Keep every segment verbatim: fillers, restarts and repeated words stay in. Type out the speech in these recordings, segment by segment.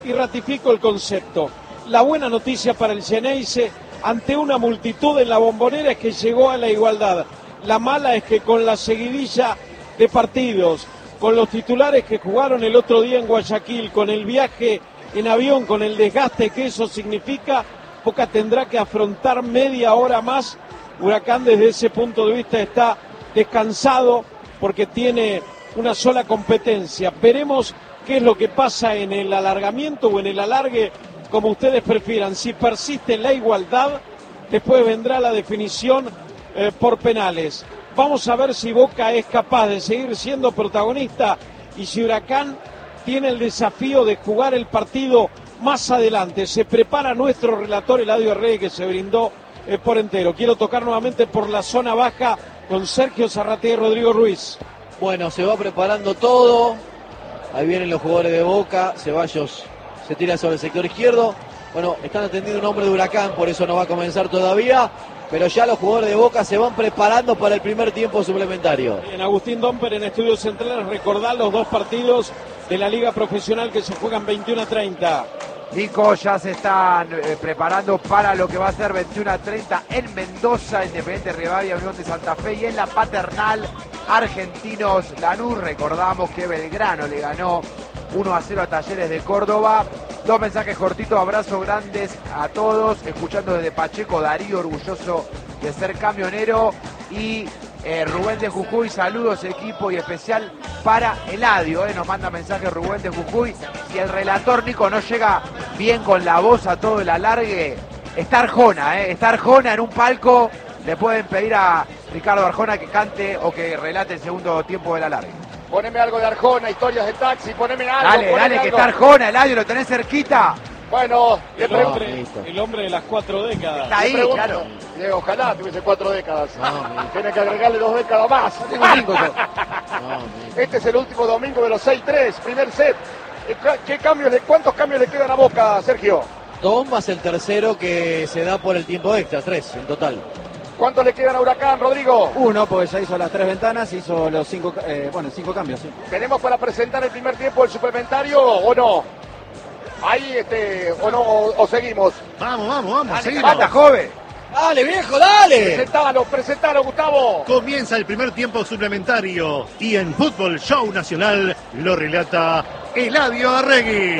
Y ratifico el concepto. La buena noticia para el Xeneize ante una multitud en la Bombonera es que llegó a la igualdad. La mala es que con la seguidilla de partidos, con los titulares que jugaron el otro día en Guayaquil, con el viaje en avión, con el desgaste que eso significa, Boca tendrá que afrontar media hora más. Huracán desde ese punto de vista está descansado porque tiene una sola competencia. Veremos qué es lo que pasa en el alargamiento o en el alargue, como ustedes prefieran. Si persiste la igualdad, después vendrá la definición eh, por penales. Vamos a ver si Boca es capaz de seguir siendo protagonista y si Huracán tiene el desafío de jugar el partido más adelante. Se prepara nuestro relator Eladio Rey, que se brindó eh, por entero. Quiero tocar nuevamente por la zona baja con Sergio Zarratea y Rodrigo Ruiz. Bueno, se va preparando todo. Ahí vienen los jugadores de Boca. Ceballos se tira sobre el sector izquierdo. Bueno, están atendiendo un hombre de Huracán, por eso no va a comenzar todavía. Pero ya los jugadores de Boca se van preparando para el primer tiempo suplementario. Bien, Agustín Domper en Estudios Centrales, recordar los dos partidos de la Liga Profesional que se juegan veintiuno a treinta. Nico, ya se están eh, preparando para lo que va a ser veintiuno a treinta en Mendoza, Independiente Rivadavia, Unión de Santa Fe, y en la Paternal, Argentinos Lanús. Recordamos que Belgrano le ganó uno a cero a Talleres de Córdoba. Dos mensajes cortitos, abrazos grandes a todos, escuchando desde Pacheco, Darío, orgulloso de ser camionero, y eh, Rubén de Jujuy, saludos equipo, y especial para Eladio, eh, nos manda mensaje Rubén de Jujuy. Si el relator Nico no llega bien con la voz a todo el alargue, está Arjona, eh, está Arjona en un palco, le pueden pedir a Ricardo Arjona que cante o que relate el segundo tiempo del alargue. Poneme algo de Arjona, historias de taxi, poneme algo. Dale, poneme dale, algo. que está Arjona, Eladio, lo tenés cerquita. Bueno, le El hombre, el hombre de las cuatro décadas. Está ahí, pregunto, claro. Diego, ojalá tuviese cuatro décadas. No, Tiene que agregarle dos décadas más. tengo cinco yo. No, Este es el último domingo de los seis tres, primer set. ¿Qué cambios le, ¿Cuántos cambios le quedan a Boca, Sergio? dos más el tercero que se da por el tiempo extra, tres en total. ¿Cuántos le quedan a Huracán, Rodrigo? Uno, porque ya hizo las tres ventanas, hizo los cinco, eh, bueno, cinco cambios. Sí. ¿Tenemos para presentar el primer tiempo del suplementario o no? Ahí, este, o no, o, o seguimos. Vamos, vamos, vamos, Dale, seguimos. Cata, joven. ¡Dale, viejo, dale! Presentalo, presentalo, Gustavo. Comienza el primer tiempo suplementario y en Fútbol Show Nacional lo relata Eladio Arregui.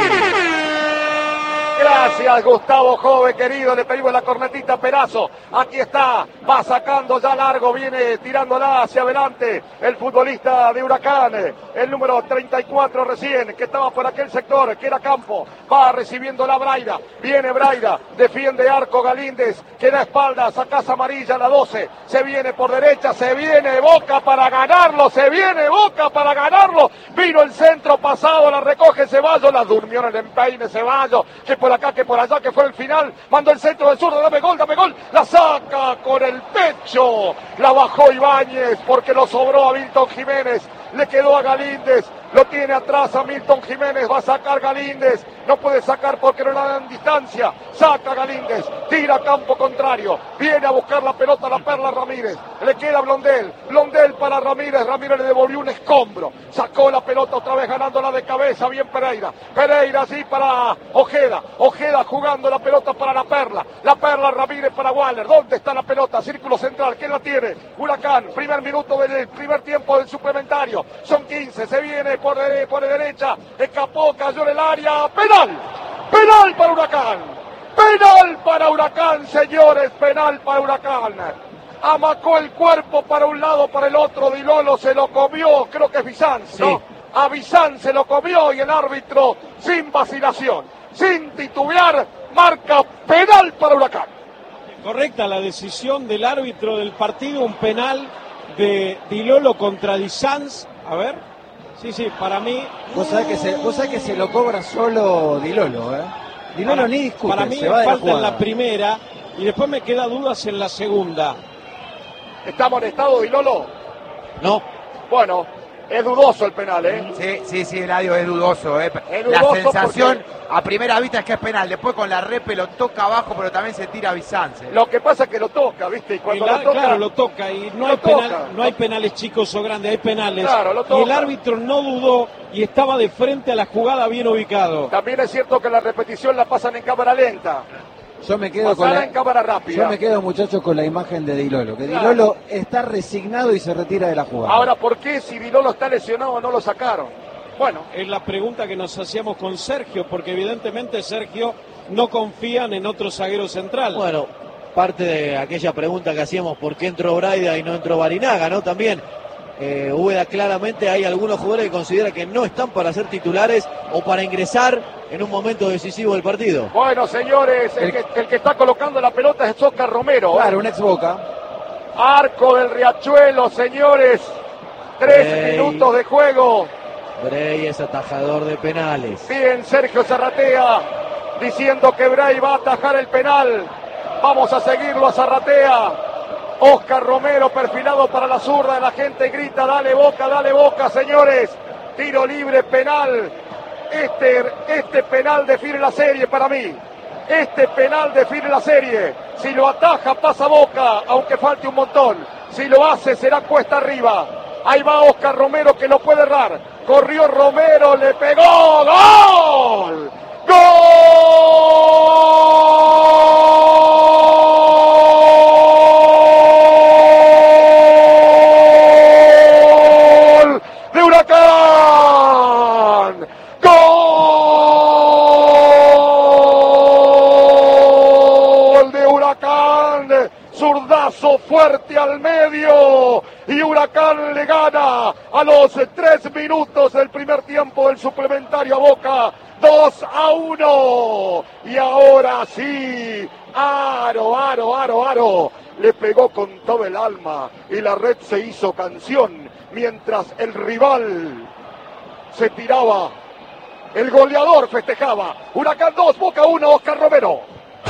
Gracias, Gustavo, joven querido, le pedimos la cornetita a Perazo. Aquí está, va sacando ya largo, viene tirándola hacia adelante el futbolista de Huracán, el número treinta y cuatro recién, que estaba por aquel sector, que era Campo. Va recibiendo la Braida, viene Braida, defiende Arco Galíndez, que da espaldas a Casa Amarilla, la doce, se viene por derecha, se viene Boca para ganarlo, se viene Boca para ganarlo. Vino el centro pasado, la recoge Ceballos, la durmió en el empeine Ceballos, que por acá, que por allá, que fue el final, mandó el centro del zurdo, dame gol, dame gol, la saca con el pecho, la bajó Ibáñez porque lo sobró a Milton Jiménez, le quedó a Galíndez, lo tiene atrás a Milton Jiménez, va a sacar Galíndez, no puede sacar porque no le dan distancia, saca Galíndez, tira a campo contrario, viene a buscar la pelota la Perla Ramírez, le queda Blondel, Blondel para Ramírez, Ramírez le devolvió un escombro, sacó la pelota otra vez ganándola de cabeza, bien Pereira, Pereira sí para Ojeda, Ojeda jugando la pelota para la Perla, la Perla Ramírez para Waller, ¿dónde está la pelota? Círculo central, ¿quién la tiene? Huracán, primer minuto del primer tiempo del suplementario, son quince, se viene por, de, por de derecha, escapó, cayó en el área, penal, penal para Huracán, penal para Huracán, señores, penal para Huracán. Amacó el cuerpo para un lado, para el otro, Dilolo se lo comió, creo que es Bizán, Sí. ¿no? A Bizán se lo comió y el árbitro, sin vacilación, sin titubear, marca penal para Huracán. Correcta la decisión del árbitro del partido, un penal de Dilolo contra Di Sanz. A ver, sí, sí, para mí. Vos sabés que se, vos sabés que se lo cobra solo Dilolo, ¿eh? Dilolo para, ni discute, para mí se va de la falta en jugada. la primera y después me queda dudas en la segunda. ¿Está amonestado Dilolo? No, Bueno, Es dudoso el penal, ¿eh? Sí, sí, sí, Eladio, es dudoso, ¿eh? Es La dudoso sensación porque... a primera vista es que es penal. Después con la repe lo toca abajo, pero también se tira a Bizance. Lo que pasa es que lo toca, ¿viste? Y cuando Y la- lo toca... Claro, lo toca y no lo hay, penal, toca. no hay penales chicos o grandes, hay penales. Claro, lo y toca. el árbitro no dudó y estaba de frente a la jugada bien ubicado. También es cierto que la repetición la pasan en cámara lenta. Yo me quedo con Pasala la, en cámara rápida. yo me quedo, muchachos, con la imagen de Di Lolo, que Claro. Di Lolo está resignado y se retira de la jugada. Ahora, ¿por qué si Di Lolo está lesionado no lo sacaron? Bueno, Es la pregunta que nos hacíamos con Sergio, porque evidentemente Sergio no confían en otro zaguero central. Bueno, parte de aquella pregunta que hacíamos, ¿por qué entró Braida y no entró Barinaga, no? También, eh, Úbeda claramente hay algunos jugadores que considera que no están para ser titulares o para ingresar en un momento decisivo del partido. bueno, señores, el que, el que está colocando la pelota es Oscar Romero. Claro, un ex Boca. Arco del Riachuelo, señores. Tres Ey. minutos de juego. Bray es atajador de penales. Bien, Sergio Zarratea diciendo que Bray va a atajar el penal. Vamos a seguirlo a Zarratea. Oscar Romero perfilado para la zurda. La gente grita, dale Boca, dale Boca, señores. Tiro libre, penal. Este, este penal define la serie para mí. Este penal define la serie. Si lo ataja, pasa Boca, aunque falte un montón. Si lo hace, será cuesta arriba. Ahí va Oscar Romero que lo puede errar. Corrió Romero, le pegó. ¡Gol! ¡Gol! ¡De Huracán! ¡Gol! ¡De Huracán! Zurdazo fuerte al medio y Huracán le gana a los tres minutos del primer tiempo del suplementario a Boca, dos a uno. Y ahora sí, Aro, Aro, Aro, Aro le pegó con todo el alma y la red se hizo canción mientras el rival se tiraba. El goleador festejaba. Huracán dos, Boca uno, Oscar Romero.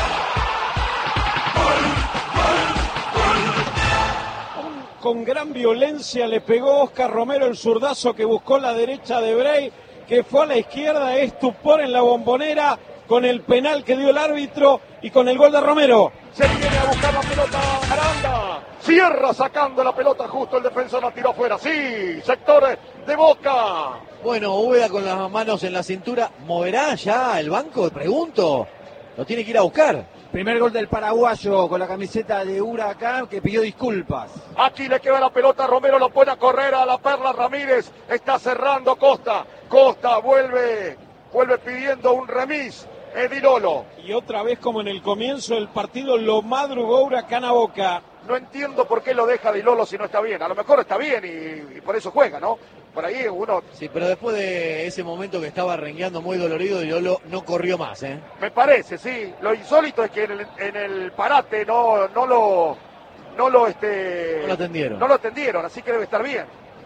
Con gran violencia le pegó Oscar Romero el zurdazo que buscó la derecha de Bray, que fue a la izquierda, estupor en la Bombonera, con el penal que dio el árbitro y con el gol de Romero. Se viene a buscar la pelota Aranda. Cierra sacando la pelota justo. El defensor la tiró afuera. Sí, sector de Boca. Bueno, Úbeda con las manos en la cintura. ¿Moverá ya el banco? Pregunto. Lo tiene que ir a buscar. Primer gol del paraguayo con la camiseta de Huracán, que pidió disculpas. Aquí le queda la pelota. Romero lo pone a correr a la Perla Ramírez. Está cerrando Costa. Costa vuelve, vuelve pidiendo un remis. Di Lolo. Y otra vez, como en el comienzo del partido, lo madrugó Huracán a Boca. No entiendo por qué lo deja Di Lolo si no está bien. A lo mejor está bien y, y por eso juega, ¿no? Por ahí uno... Sí, pero después de ese momento que estaba rengueando muy dolorido, Di Lolo no corrió más, ¿eh? Me parece, sí. Lo insólito es que en el, en el parate no, no lo... No lo, este... No lo atendieron. No lo atendieron, así que debe estar bien.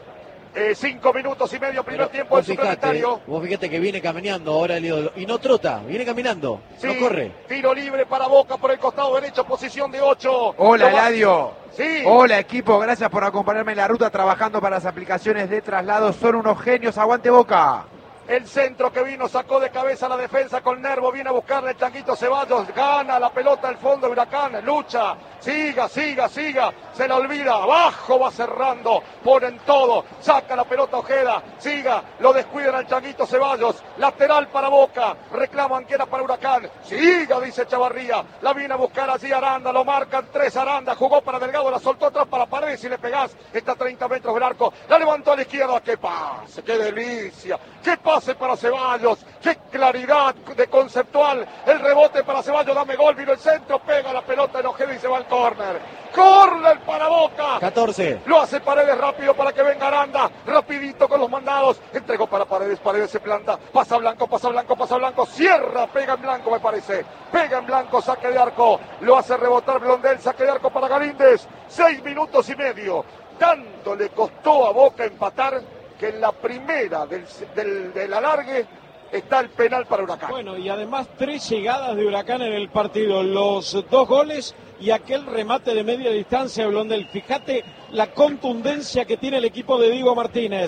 Eh, cinco minutos y medio, primer Pero tiempo del vos fijate, suplementario. vos fíjate que viene caminando ahora el ídolo. Y no trota, viene caminando, Sí, no corre. tiro libre para Boca por el costado derecho, posición de ocho. Hola, Lo va- Eladio. Sí. Hola, equipo. Gracias por acompañarme en la ruta trabajando para las aplicaciones de traslado. Son unos genios. Aguante Boca. El centro que vino, sacó de cabeza la defensa con Nervo, viene a buscarle el Changuito Ceballos, gana la pelota al fondo de Huracán, lucha, siga, siga, siga, se la olvida, abajo va cerrando, ponen todo, saca la pelota Ojeda, siga, lo descuidan al Changuito Ceballos, lateral para Boca, reclaman que era para Huracán, siga, dice Chavarría, la viene a buscar allí Aranda, lo marcan tres Aranda, jugó para Delgado, la soltó atrás para Paredes y le pegás, está a treinta metros del arco, la levantó a la izquierda, qué pase, qué delicia, qué pase para Ceballos, qué claridad de conceptual, el rebote para Ceballos, dame gol, vino el centro, pega la pelota en Ojeda y se va al córner, córner para Boca, catorce. lo hace Paredes rápido para que venga Aranda, rapidito con los mandados, entregó para Paredes, Paredes se planta, pasa Blanco, pasa Blanco, pasa Blanco, cierra, pega en blanco me parece, pega en blanco, saque de arco, lo hace rebotar Blondel, saque de arco para Galíndez, seis minutos y medio, tanto le costó a Boca empatar que en la primera del, del, del alargue está el penal para Huracán. Bueno, y además tres llegadas de Huracán en el partido, los dos goles y aquel remate de media distancia de Blondel. Fíjate la contundencia que tiene el equipo de Diego Martínez.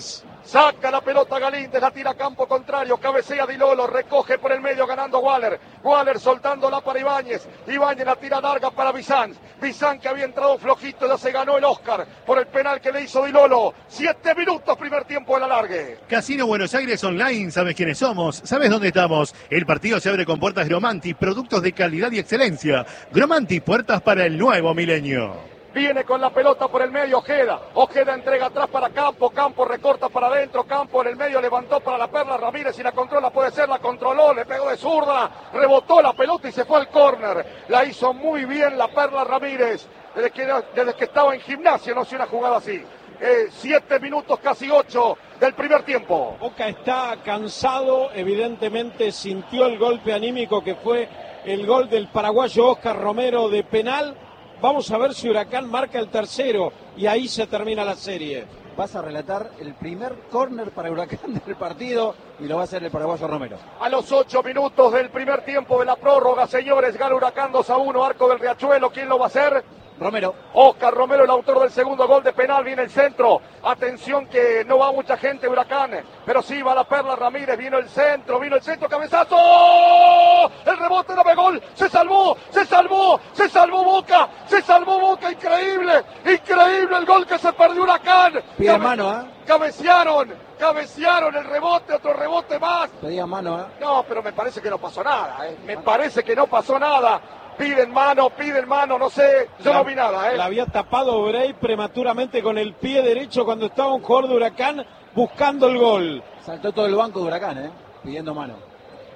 Saca la pelota Galíndez, la tira a campo contrario, cabecea Di Lolo, recoge por el medio ganando Waller. Waller soltándola para Ibáñez. Ibáñez la tira larga para Bizán. Bizán que había entrado flojito, ya se ganó el Oscar por el penal que le hizo Di Lolo. Siete minutos, primer tiempo de la largue. Casino Buenos Aires Online, ¿sabes quiénes somos? ¿Sabes dónde estamos? El partido se abre con puertas Gromanti, productos de calidad y excelencia. Gromanti, puertas para el nuevo milenio. Viene con la pelota por el medio Ojeda. Ojeda entrega atrás para Campo. Campo recorta para adentro. Campo en el medio levantó para la Perla Ramírez y la controla. Puede ser, la controló. Le pegó de zurda. Rebotó la pelota y se fue al córner. La hizo muy bien la Perla Ramírez. Desde que, desde que estaba en Gimnasia no hacía una jugada así. Eh, siete minutos, casi ocho del primer tiempo. Boca está cansado. Evidentemente sintió el golpe anímico que fue el gol del paraguayo Oscar Romero de penal. Vamos a ver si Huracán marca el tercero y ahí se termina la serie. Vas a relatar el primer córner para Huracán del partido y lo va a hacer el paraguayo Romero. A los ocho minutos del primer tiempo de la prórroga, señores, gana Huracán dos a uno, arco del Riachuelo. ¿Quién lo va a hacer? Romero. Oscar Romero, el autor del segundo gol de penal, viene el centro. Atención que no va mucha gente Huracán, pero sí va la Perla Ramírez, vino el centro, vino el centro, cabezazo. El rebote, no ve gol, se salvó, se salvó, se salvó Boca, se salvó Boca, increíble, increíble el gol que se perdió Huracán. Pide Cabe mano, ¿eh? Cabecearon, cabecearon el rebote, otro rebote más. Pedía mano, ¿eh? No, pero me parece que no pasó nada, ¿eh? Me parece que no pasó nada. Piden mano, piden mano, no sé, yo la, no vi nada, ¿eh? La había tapado Brey prematuramente con el pie derecho cuando estaba un jugador de Huracán buscando el gol. Saltó todo el banco de Huracán, ¿eh? Pidiendo mano.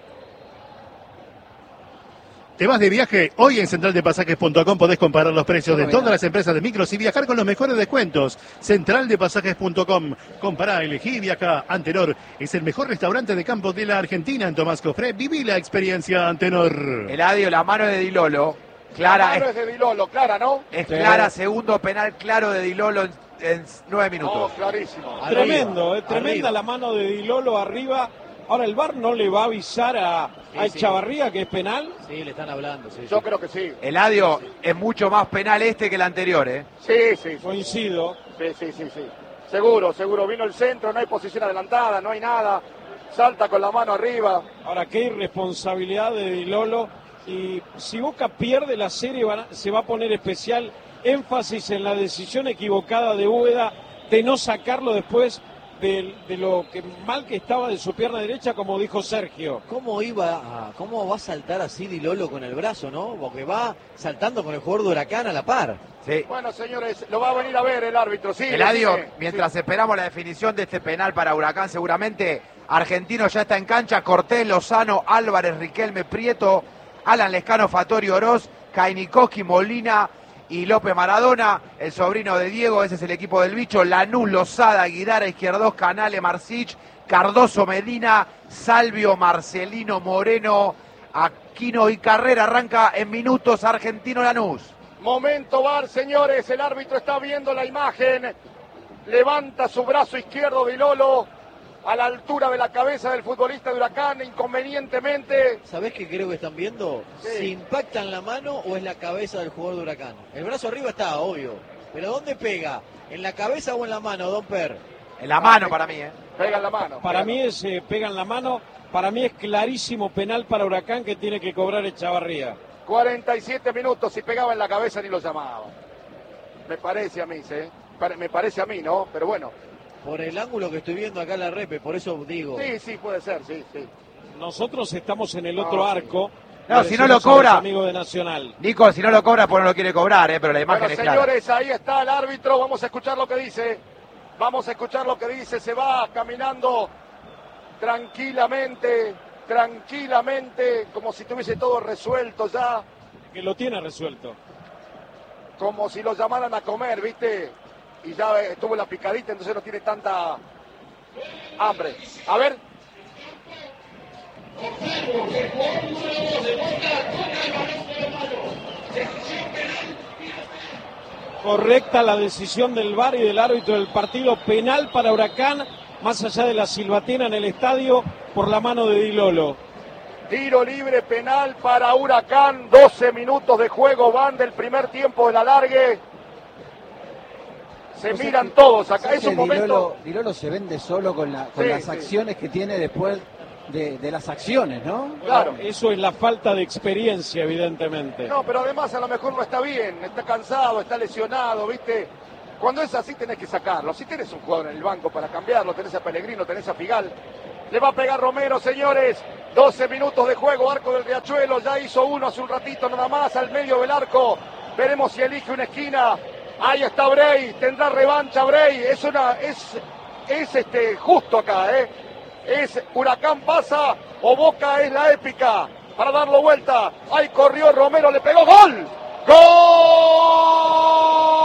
¿Te vas de viaje? Hoy en central de pasajes punto com podés comparar los precios de todas las empresas de micros y viajar con los mejores descuentos. central de pasajes punto com. Compará, elegí y viaja. Antenor es el mejor restaurante de campo de la Argentina. En Tomás Cofré, viví la experiencia Antenor. Eladio, la mano de Di Lolo. Clara, la mano es, es de Di Lolo, clara, ¿no? Es sí. Clara, segundo penal claro de Di Lolo en, en nueve minutos. Oh, clarísimo. Tremendo, eh, tremenda arriba. La mano de Di Lolo arriba. Ahora, ¿el V A R no le va a avisar a, sí, a Echavarría sí. que es penal? Sí, le están hablando. Sí, Yo sí. creo que sí. Eladio, es mucho más penal este que el anterior, ¿eh? Sí, sí. sí. Coincido. Sí, sí, sí, sí. Seguro, seguro. Vino el centro, no hay posición adelantada, no hay nada. Salta con la mano arriba. Ahora, qué irresponsabilidad de Di Lolo. Y si Boca pierde la serie, van a, se va a poner especial énfasis en la decisión equivocada de Úbeda de no sacarlo después de, de lo que mal que estaba de su pierna derecha, como dijo Sergio. ¿Cómo iba a, cómo va a saltar así Di Lolo con el brazo, no? Porque va saltando con el jugador de Huracán a la par. Sí. Bueno, señores, lo va a venir a ver el árbitro. Sí, Eladio, sí, mientras sí. esperamos la definición de este penal para Huracán, seguramente Argentino ya está en cancha. Cortés, Lozano, Álvarez, Riquelme, Prieto, Alan Lescano, Fattori, Oroz, Kainikoski, Molina y López Maradona, el sobrino de Diego. Ese es el equipo del bicho. Lanús, Lozada, Aguilar, Izquierdos, Canale, Marcich, Cardoso, Medina, Salvio, Marcelino, Moreno, Aquino y Carrera. Arranca en minutos Argentino Lanús. Momento V A R, señores, el árbitro está viendo la imagen, levanta su brazo izquierdo Di Lolo a la altura de la cabeza del futbolista de Huracán, inconvenientemente. ¿Sabés qué creo que están viendo? Sí. Si impactan la mano o es la cabeza del jugador de Huracán. El brazo arriba está, obvio, pero ¿dónde pega? ¿En la cabeza o en la mano, Don Per? En la mano para mí, ¿eh? Pega en la mano. Para mí es, eh, pega en la mano, para mí es clarísimo penal para Huracán que tiene que cobrar Echavarría. cuarenta y siete minutos, si pegaba en la cabeza ni lo llamaba. Me parece a mí, ¿eh? Me parece a mí, ¿no? Pero bueno. Por el ángulo que estoy viendo acá en la repe, por eso digo. Sí, sí, puede ser, sí, sí. Nosotros estamos en el otro no, arco. No, si no lo cobra. Amigo de Nacional. Nico, si no lo cobra, pues no lo quiere cobrar, ¿eh? Pero la imagen bueno, es clara. señores, ahí está el árbitro. Vamos a escuchar lo que dice. Vamos a escuchar lo que dice. Se va caminando tranquilamente, tranquilamente, como si tuviese todo resuelto ya. Que lo tiene resuelto. Como si lo llamaran a comer, ¿viste? Y ya estuvo la picadita, entonces no tiene tanta hambre. A ver. Correcta la decisión del V A R y del árbitro del partido. Penal para Huracán, más allá de la silbatina en el estadio, por la mano de Di Lolo. Tiro libre penal para Huracán. doce minutos de juego van del primer tiempo de la largue. Se miran que, todos acá, es un momento... Dilolo, Dilolo se vende solo con, la, con sí, las acciones sí. que tiene después de, de las acciones, ¿no? Claro, eso es la falta de experiencia, evidentemente. No, pero además a lo mejor no está bien, está cansado, está lesionado, ¿viste? Cuando es así tenés que sacarlo. Si tenés un jugador en el banco para cambiarlo, tenés a Pellegrino, tenés a Figal. Le va a pegar Romero, señores. doce minutos de juego, arco del Riachuelo. Ya hizo uno hace un ratito nada más al medio del arco. Veremos si elige una esquina. Ahí está Bray. Tendrá revancha Bray. Es una, es, es este, justo acá, ¿eh? Es Huracán pasa o Boca es la épica para darlo vuelta. Ahí corrió Romero, le pegó. ¡Gol! ¡Gol!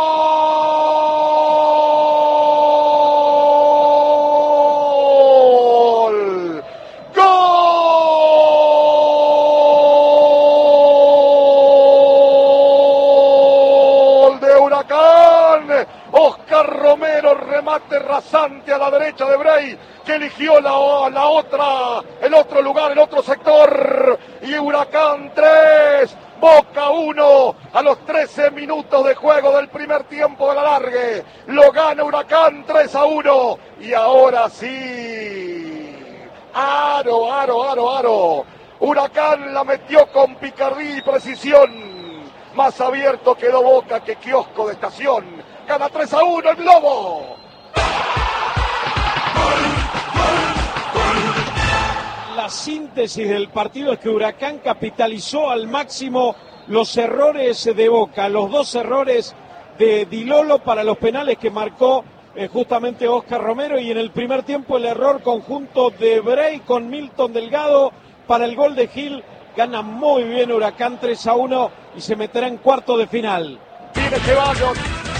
Romero, remate rasante a la derecha de Bray, que eligió la, la otra, el otro lugar, el otro sector. Y Huracán tres, Boca uno, a los trece minutos de juego del primer tiempo de la largue. Lo gana Huracán tres a uno. Y ahora sí, aro, aro, aro, aro. Huracán la metió con picardía y precisión. Más abierto quedó Boca que kiosco de estación. Gana tres a uno el Globo. La síntesis del partido es que Huracán capitalizó al máximo los errores de Boca, los dos errores de Dilolo para los penales que marcó eh, justamente Oscar Romero, y en el primer tiempo el error conjunto de Bray con Milton Delgado para el gol de Gil. Gana muy bien Huracán tres a uno y se meterá en cuarto de final. Viene Ceballos.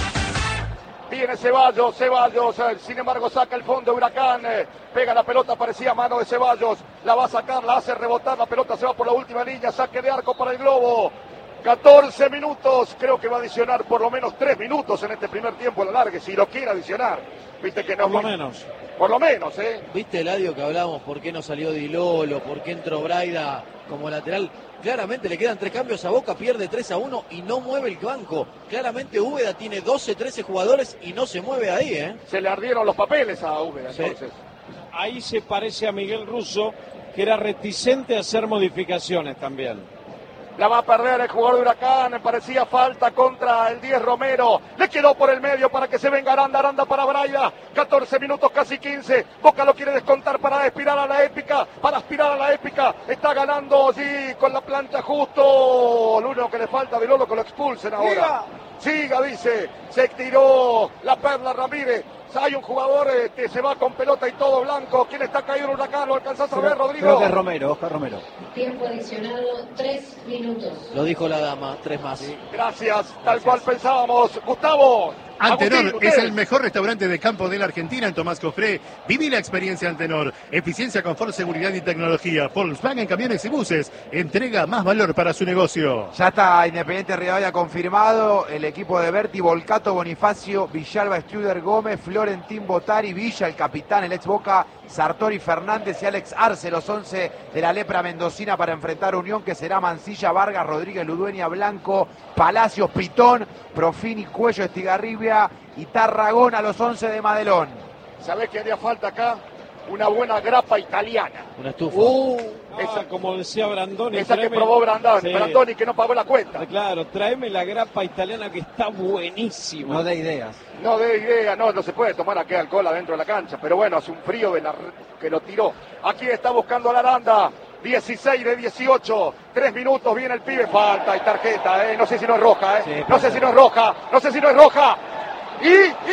Viene Ceballos, Ceballos, sin embargo saca el fondo Huracán, eh, pega la pelota, parecía mano de Ceballos, la va a sacar, la hace rebotar, la pelota se va por la última línea, saque de arco para el Globo. catorce minutos, creo que va a adicionar por lo menos tres minutos en este primer tiempo a la larga, si lo quiere adicionar. Viste que no. Por lo menos. Por lo menos, ¿eh? Viste, Eladio, que hablábamos, por qué no salió Dilolo, por qué entró Braida como lateral. Claramente le quedan tres cambios a Boca, pierde tres a uno y no mueve el banco. Claramente Úbeda tiene doce, trece jugadores y no se mueve ahí, ¿eh? Se le ardieron los papeles a Úbeda, sí. Entonces. Ahí se parece a Miguel Russo, que era reticente a hacer modificaciones también. La va a perder el jugador de Huracán, me parecía falta contra el diez Romero. Le quedó por el medio para que se venga Aranda, Aranda para Braida. catorce minutos, casi quince. Boca lo quiere descontar para aspirar a la épica, para aspirar a la épica. Está ganando allí con la plancha justo. Lo único que le falta de Lolo que lo expulsen ahora. Siga, dice, se tiró la Perla Ramírez. Hay un jugador eh, que se va con pelota y todo blanco. ¿Quién está caído en Huracán? ¿Lo alcanzás a ver, Rodrigo? Creo que es Romero, Oscar Romero. Tiempo adicionado, tres minutos. Lo dijo la dama, tres más. Sí. Gracias, tal Gracias. cual pensábamos. Gustavo. Antenor Agustín, es el mejor restaurante de campo de la Argentina en Tomás Cofré. Viví la experiencia Antenor. Eficiencia, confort, seguridad y tecnología. Volkswagen Camiones y Buses. Entrega más valor para su negocio. Ya está Independiente Rivadavia confirmado. El equipo de Berti, Volcato, Bonifacio, Villalba, Studer, Gómez, Florentín, Botari, Villa, el capitán, el ex Boca, Sartori, Fernández y Alex Arce, los once de la lepra mendocina para enfrentar a Unión, que será Mancilla, Vargas, Rodríguez, Ludueña, Blanco, Palacios, Pitón, Profini, Cuello, Estigarribia y Tarragona, los once de Madelón. ¿Sabés qué haría falta acá? Una buena grapa italiana. Una estufa. Uh, esa, ah, como decía Brandoni. Esa tráeme, que probó Brandoni, sí. Brandoni que no pagó la cuenta. Claro, tráeme la grapa italiana que está buenísima. No de ideas. No de ideas, no, no se puede tomar aquí alcohol adentro de la cancha, pero bueno, hace un frío de la, que lo tiró. Aquí está buscando a la Aranda. dieciséis de dieciocho, tres minutos, viene el pibe, falta y tarjeta, eh. No sé si no es roja, eh. Sí, no sé si no es roja, no sé si no es roja. Y,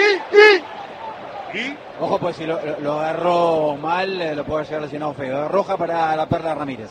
y, y. ¿Y? Ojo, pues si lo, lo agarró mal, eh, lo puede llegar lesionado feo. Roja para la Perla Ramírez.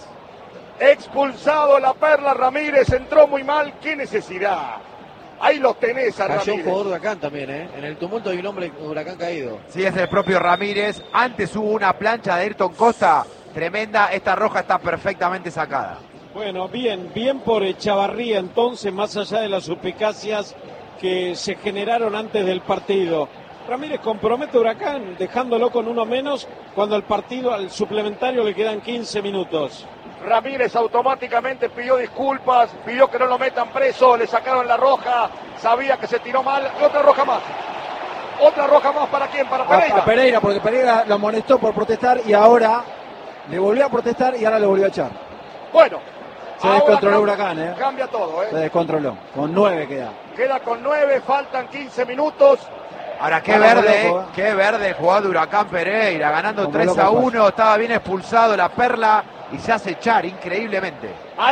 Expulsado la Perla Ramírez, entró muy mal, qué necesidad. Ahí los tenés a Ramírez. Cayó un jugador de Huracán también, ¿eh? En el tumulto hay un hombre de Huracán caído. Sí, es el propio Ramírez. Antes hubo una plancha de Ayrton Costa tremenda, esta roja está perfectamente sacada. Bueno, bien, bien por Echavarría entonces, más allá de las suspicacias que se generaron antes del partido. Ramírez compromete a Huracán, dejándolo con uno menos, cuando al partido, al suplementario, le quedan quince minutos. Ramírez automáticamente pidió disculpas, pidió que no lo metan preso, le sacaron la roja, sabía que se tiró mal, y otra roja más. Otra roja más para quién, para Pereira. A, a Pereira, porque Pereira lo amonestó por protestar y ahora le volvió a protestar y ahora le volvió a echar. Bueno. Se descontroló Huracán, ¿eh? Cambia todo, ¿eh? Se descontroló. Con nueve queda. Queda con nueve, faltan quince minutos. Ahora, qué Ahora verde, loco, eh, qué verde el jugador de Huracán Pereira, ganando Como tres loco a al uno, estaba bien expulsado la Perla y se hace echar increíblemente.